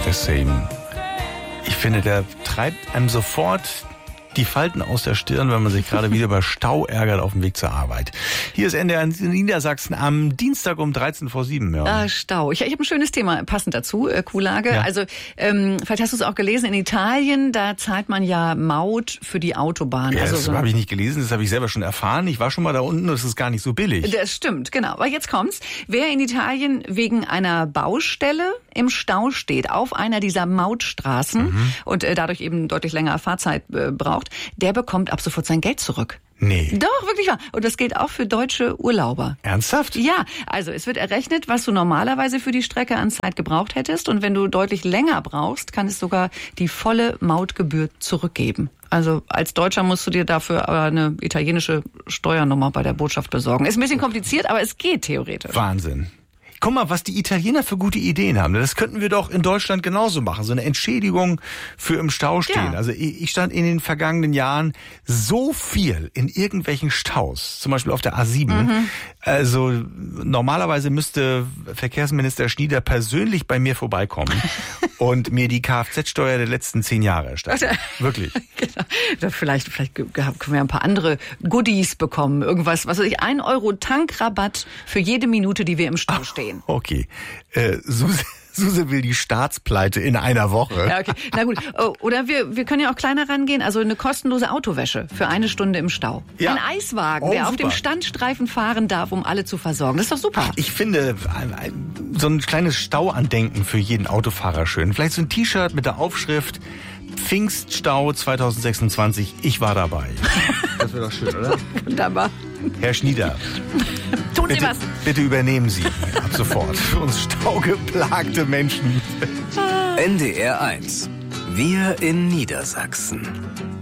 the same. Ich finde, der treibt einem sofort die Falten aus der Stirn, wenn man sich gerade wieder über Stau ärgert auf dem Weg zur Arbeit. Hier ist NDR in Niedersachsen am Dienstag um 7:13. Ja. Stau. Ich habe ein schönes Thema passend dazu, Kuhlage. Ja. Also vielleicht hast du es auch gelesen, in Italien, da zahlt man ja Maut für die Autobahn. Ja, also das habe ich nicht gelesen, das habe ich selber schon erfahren. Ich war schon mal da unten, das ist gar nicht so billig. Das stimmt, genau. Aber jetzt kommt's. Wer in Italien wegen einer Baustelle im Stau steht, auf einer dieser Mautstraßen und dadurch eben deutlich länger Fahrzeit braucht, der bekommt ab sofort sein Geld zurück. Nee. Doch, wirklich wahr. Und das gilt auch für deutsche Urlauber. Ernsthaft? Ja, also es wird errechnet, was du normalerweise für die Strecke an Zeit gebraucht hättest. Und wenn du deutlich länger brauchst, kann es sogar die volle Mautgebühr zurückgeben. Also als Deutscher musst du dir dafür aber eine italienische Steuernummer bei der Botschaft besorgen. Ist ein bisschen kompliziert, aber es geht theoretisch. Wahnsinn. Guck mal, was die Italiener für gute Ideen haben. Das könnten wir doch in Deutschland genauso machen. So eine Entschädigung für im Stau stehen. Ja. Also ich stand in den vergangenen Jahren so viel in irgendwelchen Staus. Zum Beispiel auf der A7. Also normalerweise müsste Verkehrsminister Schnieder persönlich bei mir vorbeikommen und mir die Kfz-Steuer der letzten 10 Jahre erstatten. Wirklich. Genau. Vielleicht können wir ein paar andere Goodies bekommen. Irgendwas, was weiß ich, 1 Euro Tankrabatt für jede Minute, die wir im Stau stehen. Okay. Suse will die Staatspleite in einer Woche. Ja, okay. Na gut. Oder wir können ja auch kleiner rangehen. Also eine kostenlose Autowäsche für 1 Stunde im Stau. Ja. Ein Eiswagen, der auf dem Standstreifen fahren darf, um alle zu versorgen. Das ist doch super. Ich finde so ein kleines Stauandenken für jeden Autofahrer schön. Vielleicht so ein T-Shirt mit der Aufschrift Pfingststau 2026. Ich war dabei. Das wäre doch schön, oder? Wunderbar. Herr Schnieder. Tun Sie was. Bitte übernehmen Sie ab sofort für uns staugeplagte Menschen. NDR 1. Wir in Niedersachsen.